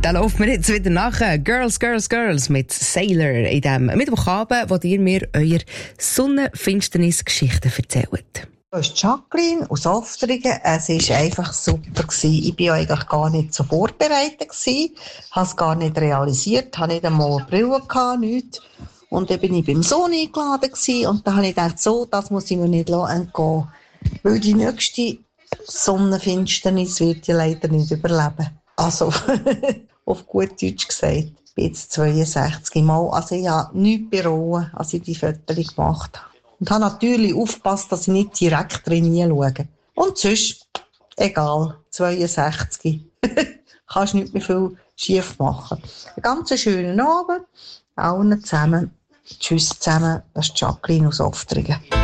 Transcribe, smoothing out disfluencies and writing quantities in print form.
Da laufen wir jetzt wieder nachher. Girls, Girls, Girls mit Sailor in dem Mittwochabend, wo ihr mir eure Sonnenfinsternis-Geschichten erzählt. Das ist Jacqueline aus Oftringen. Es war einfach super. Ich war eigentlich gar nicht so vorbereitet. Habe es gar nicht realisiert. Habe nicht einmal eine Brille gehabt, nichts. Und dann bin ich beim Sohn eingeladen und da habe ich gedacht, so, das muss ich mir nicht entgehen. Weil die nächste Sonnenfinsternis wird ich leider nicht überleben. Also, auf gut Deutsch gesagt, ich bin jetzt 62 Mal. Also ich habe nichts bereuen, als ich die Fotos gemacht habe. Und habe natürlich aufgepasst, dass ich nicht direkt drin schaue. Und sonst, egal, 62. Kannst nicht mehr viel schief machen. Einen ganz schönen Abend, allen zusammen. Tschüss zusammen, das ist Jacqueline aus Oftringen.